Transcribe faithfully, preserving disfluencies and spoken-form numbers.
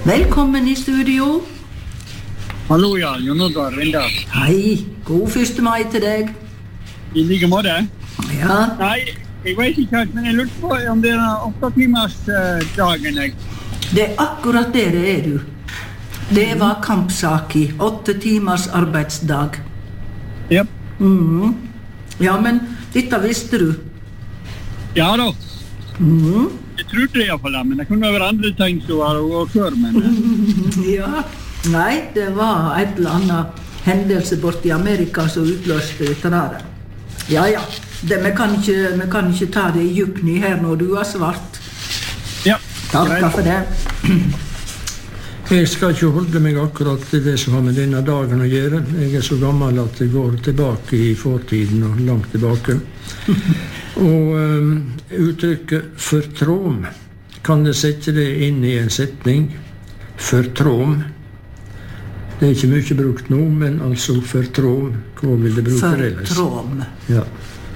Velkommen i studio. Hallo, ja, Jon Oddvar Rinda. Hei, god første mai til deg. I like måte. Ja. Nei, jeg vet ikke helt, men jeg lurte på om det er åtte timers uh, dagen. Jeg. Det er akkurat det det er, du. Det var kampsak i åtte timers arbeidsdag. Yep. Mhm. Ja, men dette visste du. Ja da. Mhm. Jeg trodde det i hvert fall, men det kunne være andre ting som var og før, men... Ja, nei, det var et eller annet hendelse bort i Amerika som utløste dette der. Ja, ja, det, vi, kan ikke, vi kan ikke ta det i djupni her når du har svart. Ja. Takk for det. Jeg skal ikke holde meg akkurat til det som har med denne dagen å gjøre. Jeg er så gammel at jeg går tilbake i fortiden og langt tilbake. Og um, uttrykket «fortrom», kan jeg sette det inn i en setning? «Fortrom». Det er ikke mye brukt nå, men altså «fortrom». Hva vil det bruke det? Fortrom. Ja.